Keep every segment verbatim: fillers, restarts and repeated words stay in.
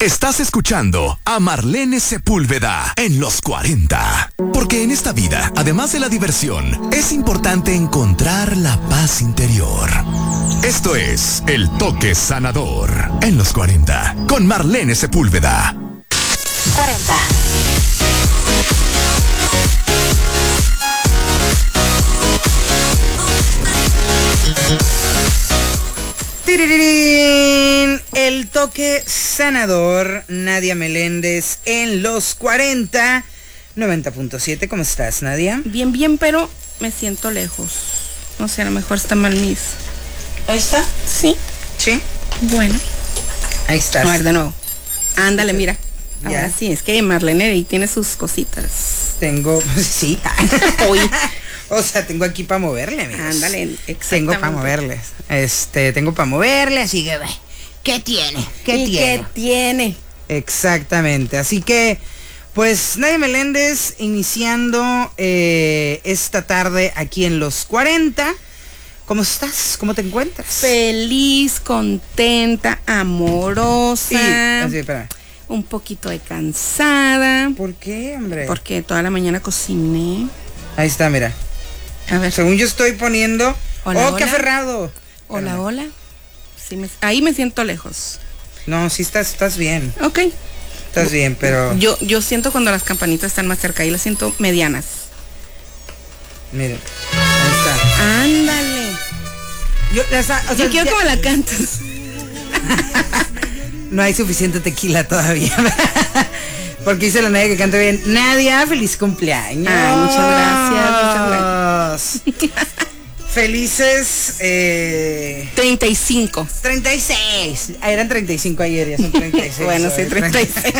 Estás escuchando a Marlene Sepúlveda en Los cuarenta. Porque en esta vida, además de la diversión, es importante encontrar la paz interior. Esto es El Toque Sanador en Los cuarenta con Marlene Sepúlveda. cuarenta. ¡Tirirín! El Toque Sanador, Nadia Meléndez en Los cuarenta, noventa punto siete. ¿Cómo estás, Nadia? Bien, bien, pero me siento lejos. No sé, a lo mejor está mal mis. ¿Ahí está? Sí. ¿Sí? Bueno. Ahí estás. A ver, de nuevo. Ándale, mira. Ya. Ahora sí, es que Marlene ahí tiene sus cositas. Tengo, sí. Hoy. O sea, tengo aquí para moverle, amigos. Ándale, exactamente. Tengo para moverle. Este, tengo para moverle, así que, ¿qué tiene? ¿Qué ¿Y tiene? qué tiene? Exactamente. Así que, pues, Nadia Meléndez iniciando eh, esta tarde aquí en Los cuarenta. ¿Cómo estás? ¿Cómo te encuentras? Feliz, contenta, amorosa. Sí, así, espera. Un poquito de cansada. ¿Por qué, hombre? Porque toda la mañana cociné. Ahí está, mira. A ver. Según yo estoy poniendo... Hola, ¡Oh, qué hola. aferrado! Hola, Espérame. hola. Sí, me- ahí me siento lejos. No, sí estás, estás bien. Ok. Estás bien, pero... Yo, yo siento cuando las campanitas están más cerca y las siento medianas. Miren. Ahí está. Ándale. Yo, o sea, o sea, Yo quiero ya- que me la cantes. No hay suficiente tequila todavía. Porque dice la Nadia que canta bien. Nadia, feliz cumpleaños. Ay, muchas gracias, muchas gracias. Felices eh, treinta y cinco. treinta y seis. Ah, eran treinta y cinco ayer, ya son treinta y seis. Bueno, sí, hoy. treinta y seis.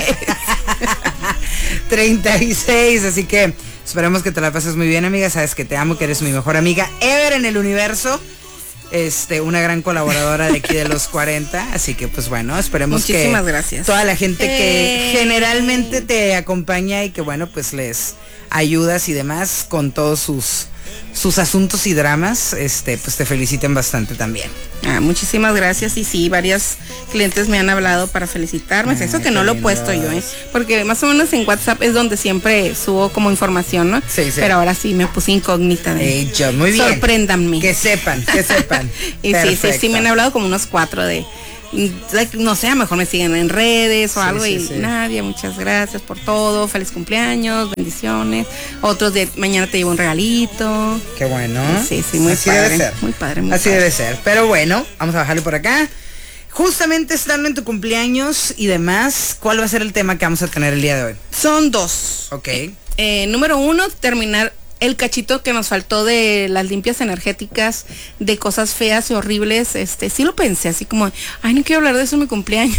treinta y seis, así que esperemos que te la pases muy bien, amiga. Sabes que te amo, que eres mi mejor amiga ever en el universo. Este, una gran colaboradora de aquí de Los cuarenta, así que pues bueno, esperemos que Muchísimas gracias. toda la gente que Eh. generalmente te acompaña y que bueno, pues les ayudas y demás con todos sus sus asuntos y dramas, este, pues te feliciten bastante también. Ah, muchísimas gracias. Y sí, varios clientes me han hablado para felicitarme. Ay, Eso que qué no lo he lindos. puesto yo, ¿eh? Porque más o menos en WhatsApp es donde siempre subo como información, ¿no? Sí, sí. Pero ahora sí me puse incógnita de. Eh, yo, muy bien. Sorpréndanme. Que sepan, que sepan. Y sí, sí, sí, Perfecto. me han hablado como unos cuatro de, like, no sé, a lo mejor me siguen en redes o Sí, algo sí, y sí. Nadia, muchas gracias por todo, feliz cumpleaños, bendiciones. Otros de mañana te llevo un regalito. Qué bueno. Sí, sí, muy Así padre, debe ser. muy padre, muy Así padre. debe ser. Pero bueno, vamos a bajarle por acá. Justamente estando en tu cumpleaños y demás, ¿cuál va a ser el tema que vamos a tener el día de hoy? Son dos. Ok. Eh, número uno, terminar el cachito que nos faltó de las limpias energéticas, de cosas feas y horribles. Este, sí lo pensé, así como, ay, no quiero hablar de eso en mi cumpleaños.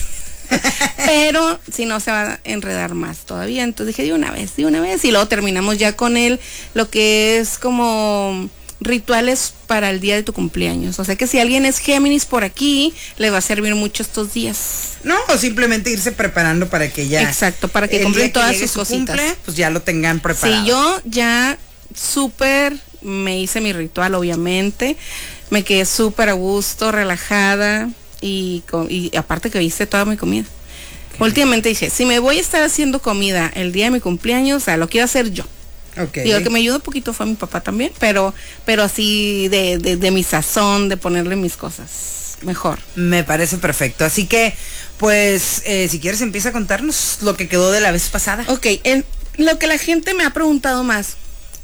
Pero si no se va a enredar más todavía. Entonces dije, de una vez, de una vez. Y luego terminamos ya con él, lo que es como rituales para el día de tu cumpleaños. O sea que si alguien es Géminis por aquí, le va a servir mucho estos días. No, o simplemente irse preparando para que ya. Exacto, para que el compren día todas llegue sus su cositas. cumple, pues ya lo tengan preparado. Sí, yo ya súper me hice mi ritual, obviamente. Me quedé súper a gusto, relajada y, co- y aparte que hice toda mi comida. Últimamente dije, si me voy a estar haciendo comida el día de mi cumpleaños, o sea, lo quiero hacer yo. Ok. Digo, el que me ayudó un poquito fue mi papá también, pero, pero así de, de, de mi sazón, de ponerle mis cosas. Mejor. Me parece perfecto. Así que, pues, eh, si quieres empieza a contarnos lo que quedó de la vez pasada. Ok, en, lo que la gente me ha preguntado más,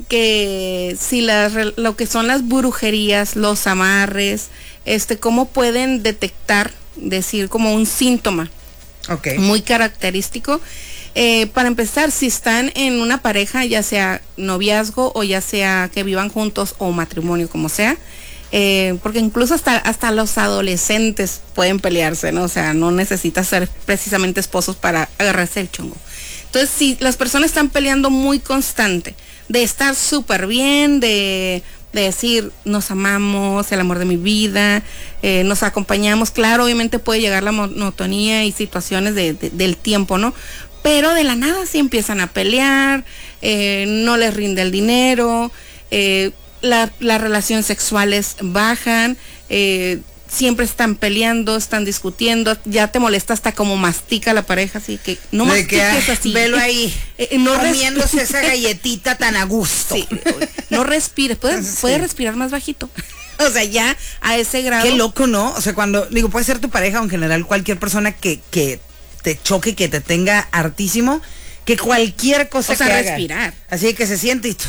que si las, re- lo que son las brujerías, los amarres, este, cómo pueden detectar, decir como un síntoma Ok. muy característico. Eh, para empezar, si están en una pareja, ya sea noviazgo o ya sea que vivan juntos o matrimonio, como sea, eh, porque incluso hasta, hasta los adolescentes pueden pelearse, ¿no? O sea, no necesitas ser precisamente esposos para agarrarse el chongo. Entonces, si las personas están peleando muy constante, de estar súper bien, de, de decir, nos amamos, el amor de mi vida, eh, nos acompañamos, claro, obviamente puede llegar la monotonía y situaciones de, de, del tiempo, ¿no? Pero de la nada sí empiezan a pelear, eh, no les rinde el dinero, eh, la, las relaciones sexuales bajan, eh, siempre están peleando, están discutiendo, ya te molesta hasta como mastica la pareja, así que no De mastiques que, así. Velo ahí, eh, no comiéndose resp- esa galletita tan a gusto. Sí, no respires, puedes, Sí. puedes respirar más bajito. O sea, ya a ese grado. Qué loco, ¿no? O sea, cuando, digo, puede ser tu pareja o en general cualquier persona que, que te choque, que te tenga hartísimo, que cualquier cosa O sea, que haga, respirar. así que se siente y tú,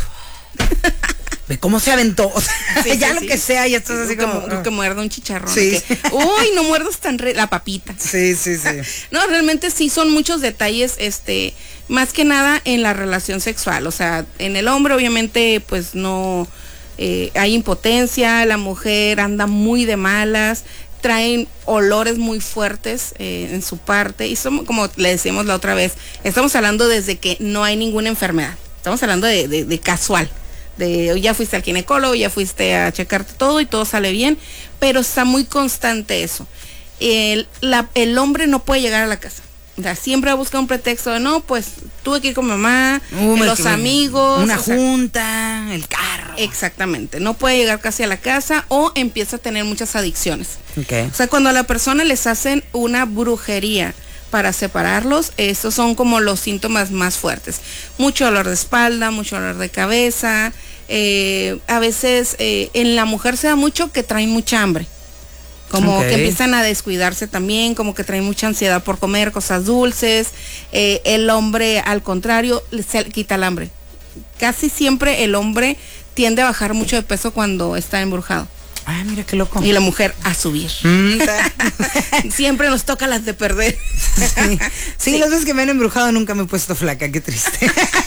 ve cómo se aventó, o sea, Sí, ya sí, lo sí. que sea, ya estás así que, como... que, que muerda un chicharrón. Sí. Que, uy, no muerdas tan re la papita. Sí, sí, sí. No, realmente sí son muchos detalles, este, más que nada en la relación sexual. O sea, en el hombre obviamente pues no eh, hay impotencia, la mujer anda muy de malas, traen olores muy fuertes eh, en su parte y son, como le decíamos la otra vez, estamos hablando desde que no hay ninguna enfermedad, estamos hablando de, de, de casual. De ya fuiste al ginecólogo, ya fuiste a checarte todo y todo sale bien, pero está muy constante eso. El, la, el hombre no puede llegar a la casa. O sea, siempre va a buscar un pretexto de no, pues tuve que ir con mamá, Uh, me los tuve- amigos. Una o sea, junta, el carro. exactamente, no puede llegar casi a la casa o empieza a tener muchas adicciones. Okay. O sea, cuando a la persona les hacen una brujería para separarlos, estos son como los síntomas más fuertes. Mucho dolor de espalda, mucho dolor de cabeza, eh, a veces eh, en la mujer se da mucho que traen mucha hambre, como Ok. que empiezan a descuidarse también, como que traen mucha ansiedad por comer cosas dulces. Eh, el hombre al contrario le- se le quita el hambre. Casi siempre el hombre tiende a bajar mucho de peso cuando está embrujado Ah, mira qué loco. y la mujer a subir. Mm, ta- Siempre nos toca las de perder. sí. Sí, las veces que me han embrujado nunca me he puesto flaca, qué triste.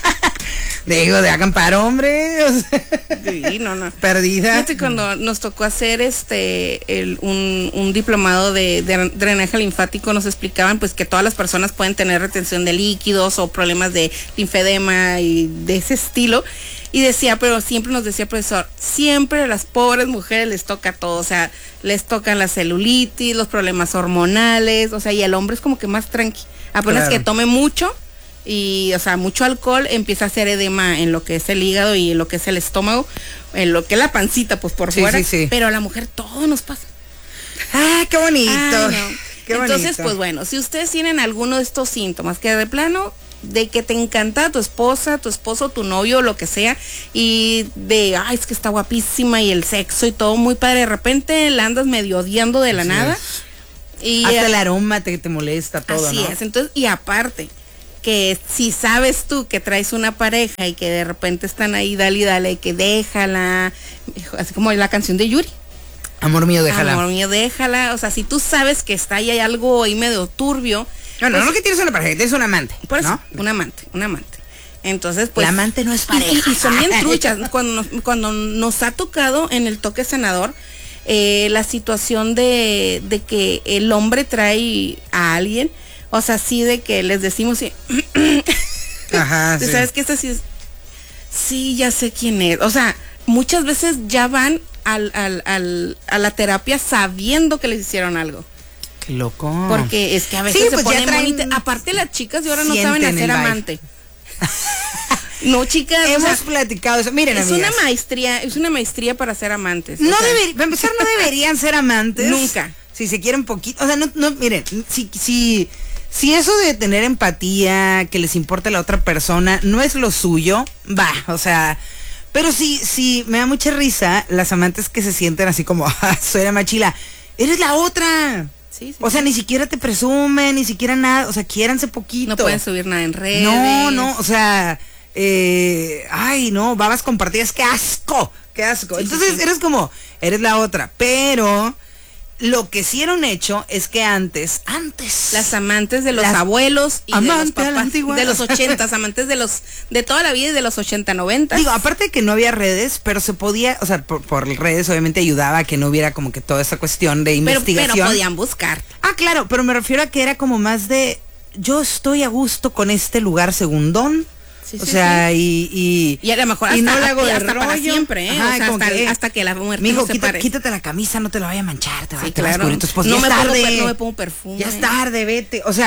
Digo, de acampar, hombre. O sea, Sí, no, no. perdida. Fíjate, cuando nos tocó hacer este el, un, un diplomado de, de drenaje linfático, nos explicaban pues que todas las personas pueden tener retención de líquidos o problemas de linfedema y de ese estilo. Y decía, pero siempre nos decía el profesor, siempre a las pobres mujeres les toca todo, o sea, les tocan la celulitis, los problemas hormonales, o sea, y el hombre es como que más tranqui. Apenas Claro. que tome mucho y, o sea, mucho alcohol, empieza a hacer edema en lo que es el hígado y en lo que es el estómago, en lo que es la pancita, pues por Sí, fuera. sí, sí. Pero a la mujer todo nos pasa. Ah, qué bonito. Ay, no. Qué Entonces, bonito. pues bueno, si ustedes tienen alguno de estos síntomas, que de plano, de que te encanta tu esposa, tu esposo, tu novio, lo que sea, y de, ay, es que está guapísima y el sexo y todo muy padre, de repente la andas medio odiando de la Así nada. es. Y Hasta el aroma te, te molesta todo, así ¿no? es, entonces, y aparte, que si sabes tú que traes una pareja y que de repente están ahí, dale y dale, y que déjala, así como la canción de Yuri. Amor mío, déjala. Amor mío, déjala. O sea, si tú sabes que está ahí hay algo ahí medio turbio. No, no, pues, no que tienes una pareja, que tienes un amante. por eso, ¿no? un amante, un amante. Entonces, pues. La amante no es y- pareja. Y, y son bien truchas. Cuando nos, cuando nos ha tocado en el toque sanador, eh, la situación de, de que el hombre trae a alguien, o sea, sí de que les decimos, sí, Ajá, ¿tú sí. sabes que esta sí es? Sí, ya sé quién es. O sea, muchas veces ya van al, al, al, a la terapia sabiendo que les hicieron algo. Qué loco. Porque es que a veces Sí, se pues ya ponen traen- bonita. Aparte las chicas de ahora no sienten saben el hacer vibe. amante. No, chicas, o Hemos sea, platicado eso. Miren, es amigas, una maestría, es una maestría para ser amantes. No o sea, deberían, para empezar, no deberían ser amantes. Nunca. Si se quieren poquito. O sea, no, no, miren, si, si, si eso de tener empatía, que les importe la otra persona, no es lo suyo, va, o sea. Pero sí, sí, me da mucha risa las amantes que se sienten así como, "Ah, soy la machila. Eres la otra. sí, sí, O sea, sí. ni siquiera te presumen, ni siquiera nada. O sea, quiéranse poquito. No pueden subir nada en redes. No, no, o sea, eh, ay, no, babas compartidas, qué asco, qué asco. Sí, sí, Entonces sí. eres como, eres la otra, pero lo que sí era un hecho es que antes, antes. Las amantes de los Las- abuelos y de los Amante a la papás, antigua. de los ochentas, amantes de los, de toda la vida y de los ochenta, noventa. Digo, aparte de que no había redes, pero se podía, o sea, por, por redes obviamente ayudaba a que no hubiera como que toda esa cuestión de pero, investigación. pero podían buscar. Ah, claro, pero me refiero a que era como más de, yo estoy a gusto con este lugar segundón. Sí, o sí, sea, y, y. Y a lo mejor y hasta, no le hago de hasta para rollo. siempre, ¿eh? Ajá, o sea, como hasta, que, eh, hasta que la muerte Mijo, no se quita- pare. quítate la camisa, no te la vaya a manchar, te va, Sí, te va a claro. descubrir tu esposa. No Ya me es pongo tarde. per- no me pongo perfume. Ya es tarde, vete. O sea,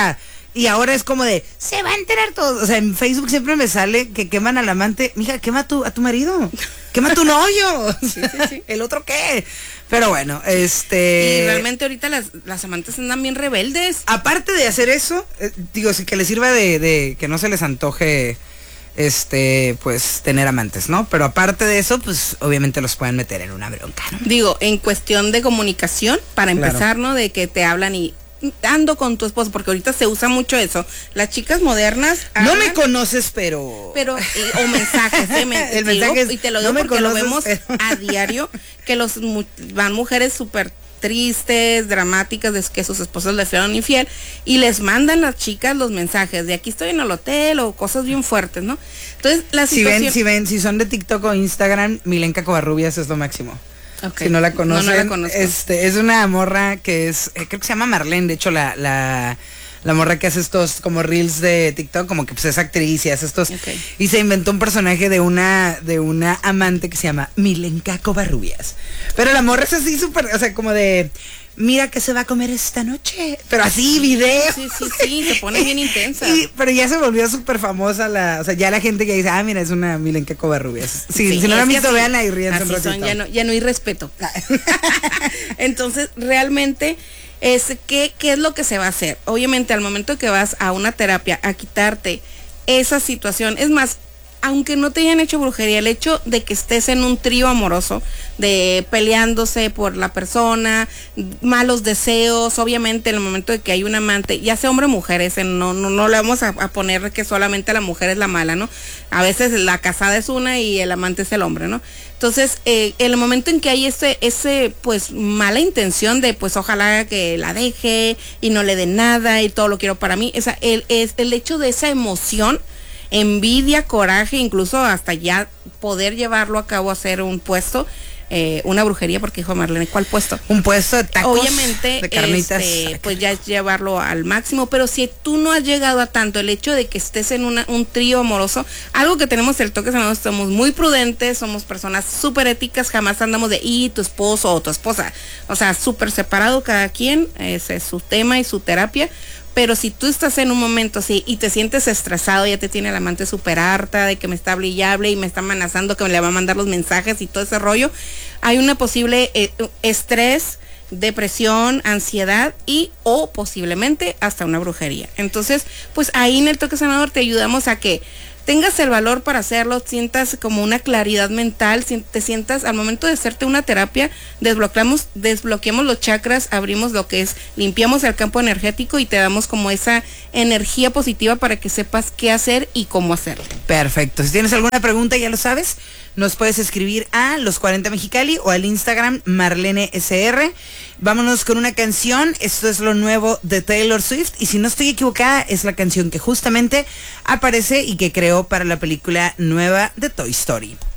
Y ahora es como de, se va a enterar todo. O sea, en Facebook siempre me sale que queman al amante. Mija, quema a tu, a tu marido. Quema a tu novio. Sí, sí, sí. ¿El otro qué? Pero bueno, este... Y realmente ahorita las, las amantes andan bien rebeldes. Aparte de hacer eso, eh, digo, sí, que les sirva de, de que no se les antoje, este, pues, tener amantes, ¿no? Pero aparte de eso, pues, obviamente los pueden meter en una bronca, ¿no? Digo, en cuestión de comunicación, para empezar, claro. ¿no? De que te hablan y... ando con tu esposo, porque ahorita se usa mucho eso. Las chicas modernas hablan, no me conoces, pero pero eh, o mensajes, ¿eh? Me, el mensaje es, y te lo digo no porque conoces, lo vemos pero... a diario, que los van mujeres súper tristes, dramáticas, de que sus esposos les fueron infiel y les mandan las chicas los mensajes de aquí estoy en el hotel o cosas bien fuertes, ¿no? Entonces la si situación... ven, si ven, si son de TikTok o Instagram, Milenka Covarrubias es lo máximo. Okay. Si no la conocen, no, no la conozco. Este, es una morra que es, eh, creo que se llama Marlene, de hecho la, la, la morra que hace estos como reels de TikTok, como que pues es actriz y hace estos, okay. Y se inventó un personaje de una, de una amante que se llama Milenka Covarrubias. Pero la morra es así súper, o sea, como de, mira que se va a comer esta noche, pero así video. Sí, sí, sí, se pone bien intensa. Y, pero ya se volvió súper famosa la, o sea, ya la gente que dice, ah, mira, es una Milenka Covarrubias. Sí, sí, si no la han visto, véanla y ríense un ratito. Son, ya no, ya no hay respeto. Entonces, realmente, es ¿qué, ¿qué es lo que se va a hacer? Obviamente, al momento que vas a una terapia a quitarte esa situación, es más, aunque no te hayan hecho brujería, el hecho de que estés en un trío amoroso, de peleándose por la persona, malos deseos, obviamente en el momento de que hay un amante, ya sea hombre o mujer, ese no, no, no le vamos a, a poner que solamente la mujer es la mala, ¿no? A veces la casada es una y el amante es el hombre, ¿no? Entonces, eh, en el momento en que hay ese, ese, pues, mala intención de, pues, ojalá que la deje y no le dé nada y todo lo quiero para mí, esa, el, es, el hecho de esa emoción, envidia, coraje, incluso hasta ya poder llevarlo a cabo, hacer un puesto, eh, una brujería, porque dijo Marlene, ¿cuál puesto? Un puesto de tacos, obviamente, de carnitas. Este, pues ya es llevarlo al máximo, pero si tú no has llegado a tanto, el hecho de que estés en una, un trío amoroso, algo que tenemos el toque sanador, somos muy prudentes, somos personas súper éticas, jamás andamos de, y tu esposo o tu esposa, o sea, súper separado cada quien, ese es su tema y su terapia. Pero si tú estás en un momento así y te sientes estresado, ya te tiene la amante súper harta de que me está hable y hable y me está amenazando que me le va a mandar los mensajes y todo ese rollo, hay una posible eh, estrés, depresión, ansiedad y o posiblemente hasta una brujería. Entonces, pues ahí en el Toque Sanador te ayudamos a que tengas el valor para hacerlo, sientas como una claridad mental, te sientas al momento de hacerte una terapia, desbloqueamos, desbloqueamos los chakras, abrimos lo que es, limpiamos el campo energético y te damos como esa energía positiva para que sepas qué hacer y cómo hacerlo. Perfecto. Si tienes alguna pregunta, ya lo sabes, nos puedes escribir a Los cuarenta Mexicali o al Instagram Marlene S R. Vámonos con una canción. Esto es lo nuevo de Taylor Swift y si no estoy equivocada es la canción que justamente aparece y que creó para la película nueva de Toy Story.